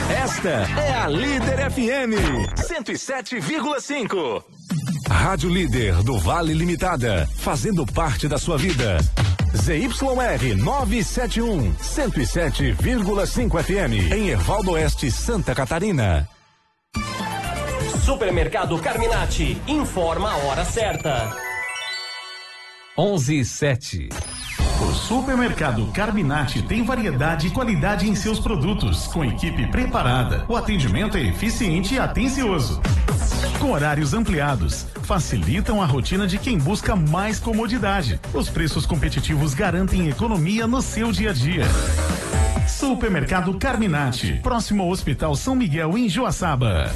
Esta é a Líder FM 107,5. Rádio Líder do Vale Limitada, fazendo parte da sua vida. ZYR 971, 107,5 FM, em Ervaldo Oeste, Santa Catarina. Supermercado Carminati, informa a hora certa. 11:07. O Supermercado Carminati tem variedade e qualidade em seus produtos, com equipe preparada. O atendimento é eficiente e atencioso. Com horários ampliados, facilitam a rotina de quem busca mais comodidade. Os preços competitivos garantem economia no seu dia a dia. Supermercado Carminati, próximo ao Hospital São Miguel, em Joaçaba.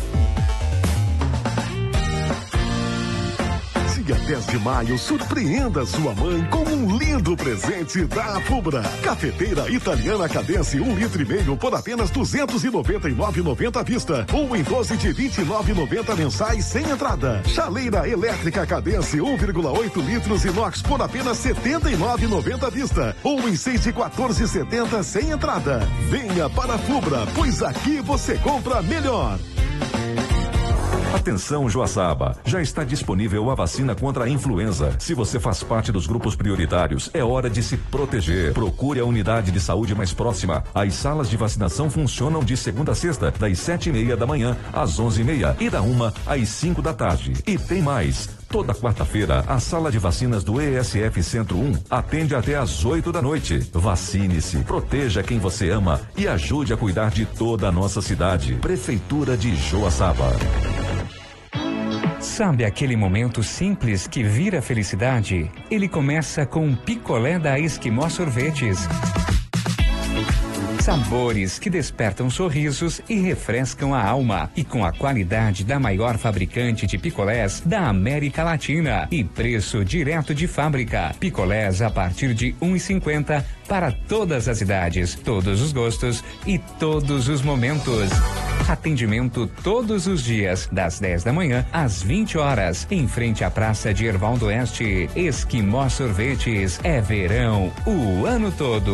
Dia 10 de maio, surpreenda sua mãe com um lindo presente da Fubra. Cafeteira italiana Cadence 1,5 litro por apenas R$ 299,90 à vista, ou em 12 de R$ 29,90 mensais sem entrada. Chaleira elétrica Cadence 1,8 litros inox por apenas R$ 79,90 à vista, ou em 6 de R$ 14,70 sem entrada. Venha para a Fubra, pois aqui você compra melhor. Atenção, Joaçaba, já está disponível a vacina contra a influenza. Se você faz parte dos grupos prioritários, é hora de se proteger. Procure a unidade de saúde mais próxima. As salas de vacinação funcionam de segunda a sexta, das 7:30 da manhã às 11:30 e da 1 às 5 da tarde. E tem mais. Toda quarta-feira, a sala de vacinas do ESF Centro 1 atende até às 8 da noite. Vacine-se, proteja quem você ama e ajude a cuidar de toda a nossa cidade. Prefeitura de Joaçaba. Sabe aquele momento simples que vira felicidade? Ele começa com um picolé da Esquimó Sorvetes. Sabores que despertam sorrisos e refrescam a alma. E com a qualidade da maior fabricante de picolés da América Latina. E preço direto de fábrica. Picolés a partir de R$ 1,50 para todas as idades, todos os gostos e todos os momentos. Atendimento todos os dias, das 10 da manhã às 20 horas, em frente à Praça de Ervaldo Oeste. Esquimó Sorvetes, é verão o ano todo.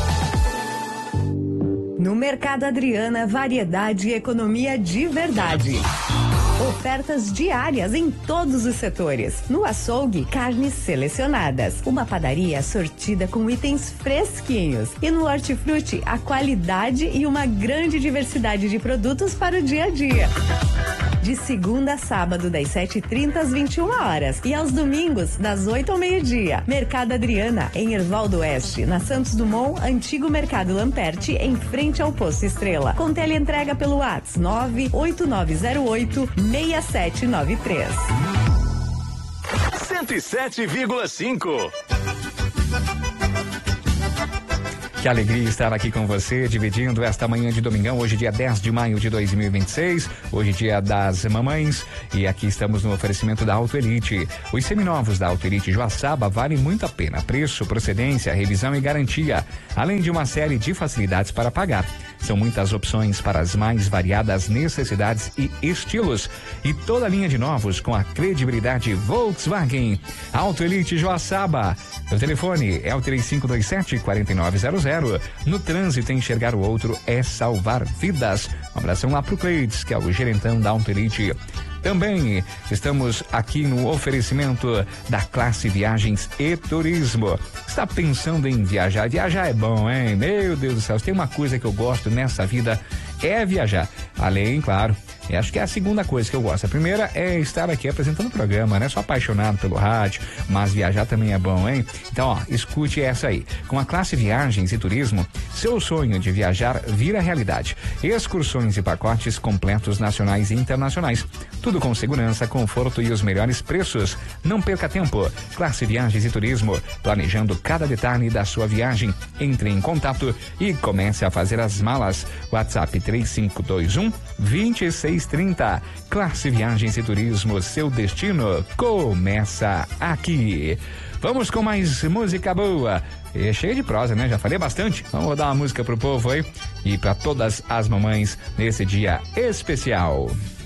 No Mercado Adriana, variedade e economia de verdade. Ofertas diárias em todos os setores. No açougue, carnes selecionadas. Uma padaria sortida com itens fresquinhos. E no hortifruti, a qualidade e uma grande diversidade de produtos para o dia a dia. De segunda a sábado, das 7h30 às 21 horas. E aos domingos, das 8 ao meio-dia. Mercado Adriana, em Ervaldo Oeste, na Santos Dumont, antigo Mercado Lamperti, em frente ao Posto Estrela. Com teleentrega pelo WhatsApp 98908-6793. 107,5. Que alegria estar aqui com você, dividindo esta manhã de domingão, hoje dia 10 de maio de 2026, hoje dia das mamães, e aqui estamos no oferecimento da Auto Elite. Os seminovos da Auto Elite Joaçaba valem muito a pena, preço, procedência, revisão e garantia, além de uma série de facilidades para pagar. São muitas opções para as mais variadas necessidades e estilos, e toda a linha de novos com a credibilidade Volkswagen. Auto Elite Joaçaba. O telefone é o 3527-4900. No trânsito, enxergar o outro é salvar vidas. Um abração lá pro Cleides, que é o gerentão da Auto Elite. Também estamos aqui no oferecimento da Classe Viagens e Turismo. Está pensando em viajar? Viajar é bom, hein? Meu Deus do céu, se tem uma coisa que eu gosto nessa vida é viajar. Além, claro, acho que é a segunda coisa que eu gosto. A primeira é estar aqui apresentando o programa, né? Sou apaixonado pelo rádio, mas viajar também é bom, hein? Então, ó, escute essa aí. Com a Classe Viagens e Turismo, seu sonho de viajar vira realidade. Excursões e pacotes completos nacionais e internacionais. Tudo com segurança, conforto e os melhores preços. Não perca tempo. Classe Viagens e Turismo, planejando cada detalhe da sua viagem. Entre em contato e comece a fazer as malas. WhatsApp 3521-2630. Classe Viagens e Turismo, seu destino começa aqui. Vamos com mais música boa. É cheia de prosa, né? Já falei bastante. Vamos dar uma música pro povo aí e para todas as mamães nesse dia especial.